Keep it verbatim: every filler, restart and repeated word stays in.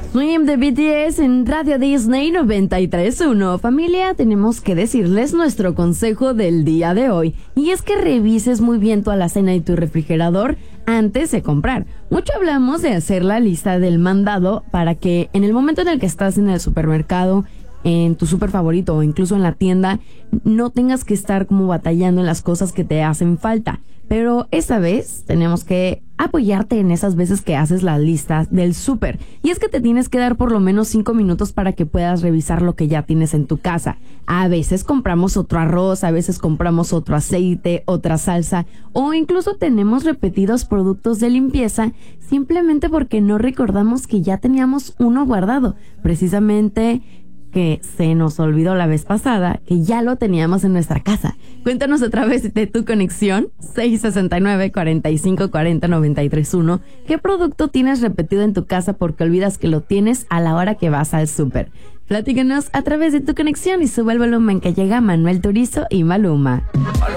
Swim de B T S en Radio Disney noventa y tres punto uno. Familia, tenemos que decirles nuestro consejo del día de hoy. Y es que revises muy bien tu alacena y tu refrigerador antes de comprar. Mucho hablamos de hacer la lista del mandado para que en el momento en el que estás en el supermercado, en tu súper favorito o incluso en la tienda, no tengas que estar como batallando en las cosas que te hacen falta. Pero esta vez tenemos que apoyarte en esas veces que haces la lista del súper. Y es que te tienes que dar por lo menos cinco minutos para que puedas revisar lo que ya tienes en tu casa. A veces compramos otro arroz, a veces compramos otro aceite, otra salsa, o incluso tenemos repetidos productos de limpieza simplemente porque no recordamos que ya teníamos uno guardado. Precisamente que se nos olvidó la vez pasada que ya lo teníamos en nuestra casa. Cuéntanos a través de tu conexión seis sesenta y nueve, cuarenta y cinco, cuarenta, noventa y tres uno qué producto tienes repetido en tu casa porque olvidas que lo tienes a la hora que vas al súper. Platícanos a través de tu conexión y sube el volumen, que llega Manuel Turizo y Maluma.